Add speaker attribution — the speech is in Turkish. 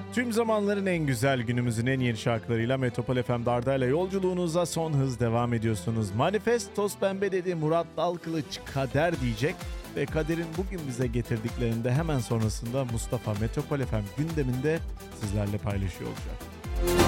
Speaker 1: Tüm zamanların en güzel, günümüzün en yeni şarkılarıyla Metropol FM'de Arda'yla yolculuğunuza son hız devam ediyorsunuz. Manifest toz pembe dedi, Murat Dalkılıç kader diyecek ve kaderin bugün bize getirdiklerinde hemen sonrasında Mustafa Metropol FM gündeminde sizlerle paylaşıyor olacak.